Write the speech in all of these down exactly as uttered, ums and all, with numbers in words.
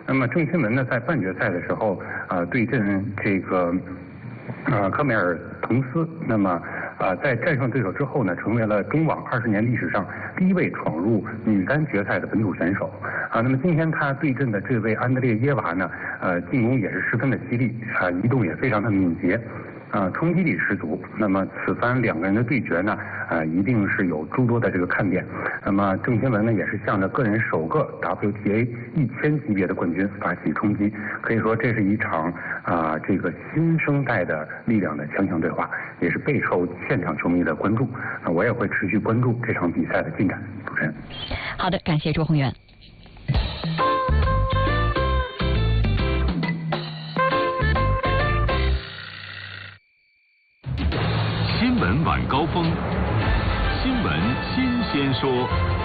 那么郑钦文呢，在半决赛的时候，呃，对阵这个呃科梅尔滕斯，那么呃在战胜对手之后呢，成为了中网二十年历史上第一位闯入女单决赛的本土选手。啊，那么今天他对阵的这位安德烈耶娃呢，呃，进攻也是十分的犀利，啊，移动也非常的敏捷。啊，冲击力十足。那么此番两个人的对决呢，呃，一定是有诸多的这个看点。那么郑钦文呢，也是向着个人首个 W T A 一千级别的冠军发起冲击。可以说，这是一场啊、呃、这个新生代的力量的强强对话，也是备受现场球迷的关注。啊，我也会持续关注这场比赛的进展。主持人， 好的，感谢周宏元。 新闻晚高峰，新闻新鲜说。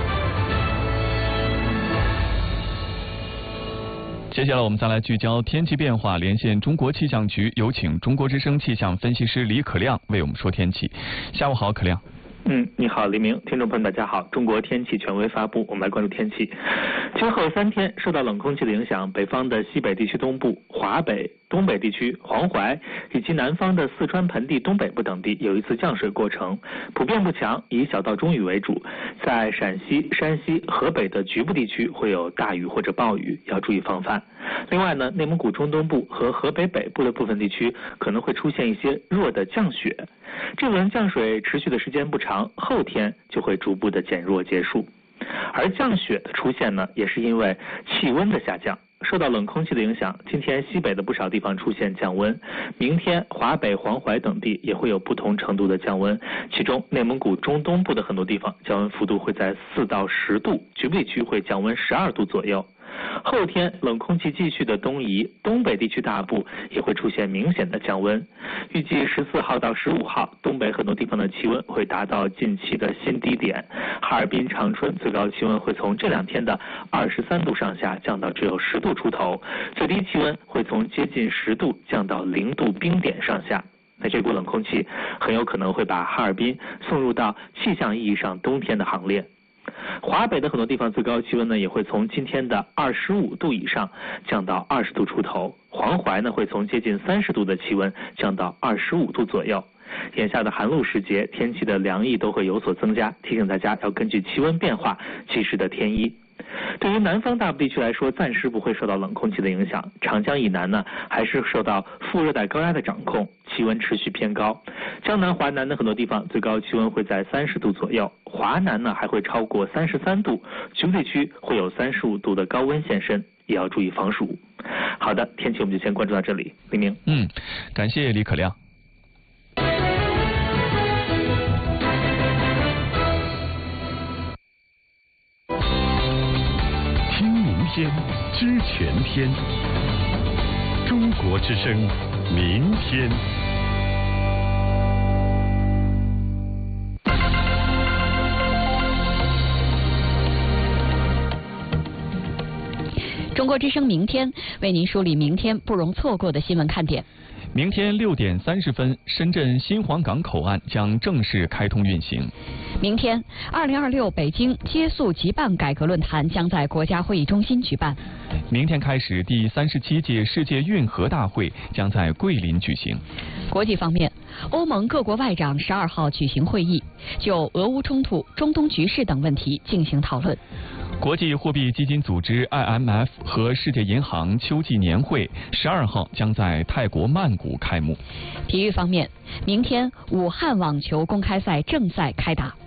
接下来我们再来聚焦天气变化，连线中国气象局，有请中国之声气象分析师李可亮为我们说天气。下午好，可亮。 嗯，你好，黎明，听众朋友们，大家好。中国天气权威发布，我们来关注天气。今后三天受到冷空气的影响，北方的西北地区东部、华北、东北地区、黄淮以及南方的四川盆地东北部等地有一次降水过程，普遍不强，以小到中雨为主。在陕西、山西、河北的局部地区会有大雨或者暴雨，要注意防范。另外呢，内蒙古中东部和河北北部的部分地区可能会出现一些弱的降雪。这轮降水持续的时间不长，后天就会逐步的减弱结束。而降雪的出现呢，也是因为气温的下降。受到冷空气的影响，今天西北的不少地方出现降温，明天华北、黄淮等地也会有不同程度的降温，其中内蒙古中东部的很多地方降温幅度会在四到十度，局部地区会降温十二度左右。后天冷空气继续的东移，东北地区大部也会出现明显的降温。预计十四号到十五号，东北很多地方的气温会达到近期的新低点。哈尔滨、长春最高气温会从这两天的二十三度上下降到只有十度出头，最低气温会从接近十度降到零度冰点上下。那这股冷空气很有可能会把哈尔滨送入到气象意义上冬天的行列。华北的很多地方最高气温呢，也会从今天的二十五度以上降到二十度出头。黄淮呢，会从接近三十度的气温降到二十五度左右。眼下的寒露时节，天气的凉意都会有所增加，提醒大家要根据气温变化及时的添衣。对于南方大部地区来说，暂时不会受到冷空气的影响。长江以南呢，还是受到副热带高压的掌控，气温持续偏高。江南、华南的很多地方最高气温会在三十度左右，华南呢还会超过三十三度，局部地区会有三十五度的高温现身，也要注意防暑。好的，天气我们就先关注到这里。黎明， 嗯，感谢李可亮。 天知全天，中国之声，明天。 中国之声明天为您梳理明天不容错过的新闻看点。 明天六点三十分，深圳新皇岗口岸将正式开通运行。 明天，二零二六北京接速即办改革论坛将在国家会议中心举办。 明天开始，第三十七届世界运河大会将在桂林举行。 国际方面，欧盟各国外长十二号举行会议，就俄乌冲突、中东局势等问题进行讨论。 国际货币基金组织 I M F 和世界银行秋季年会十二号将在泰国曼谷开幕。 体育方面，明天武汉网球公开赛正赛开打。